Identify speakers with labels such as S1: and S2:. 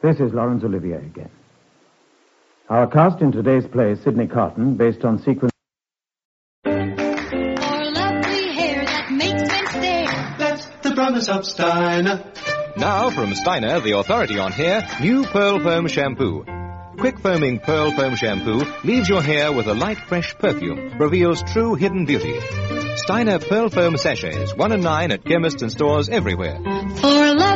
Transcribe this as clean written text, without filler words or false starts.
S1: This is Laurence Olivier again. Our cast in today's play is Sidney Carton, based on sequence...
S2: For lovely hair that makes men stare.
S3: That's the promise of Steiner.
S4: Now, from Steiner, the authority on hair, new Pearl Foam Shampoo. Quick foaming Pearl Foam Shampoo leaves your hair with a light, fresh perfume, reveals true hidden beauty. Steiner Pearl Foam Sachets, 1 and 9 at chemists and stores everywhere.
S2: For love.